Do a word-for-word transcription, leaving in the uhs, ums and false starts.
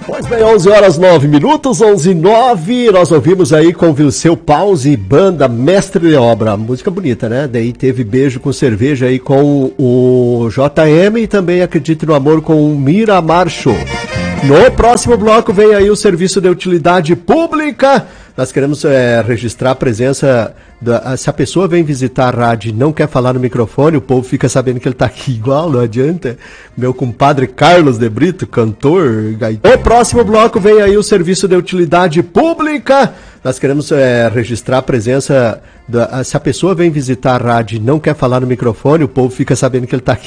Pois bem, onze horas nove minutos, onze e nove, nós ouvimos aí com Vilceu Pause, banda Mestre de Obra, música bonita, né? Daí teve Beijo com Cerveja aí com o J M e também Acredite no Amor com o Miramar Show. No próximo bloco vem aí o Serviço de Utilidade Pública. Nós queremos é, registrar a presença, da, se a pessoa vem visitar a rádio e não quer falar no microfone, o povo fica sabendo que ele está aqui igual, não adianta. Meu compadre Carlos de Brito, cantor, gaiteiro. No próximo bloco vem aí o Serviço de Utilidade Pública. Nós queremos é, registrar a presença, da, se a pessoa vem visitar a rádio e não quer falar no microfone, o povo fica sabendo que ele está aqui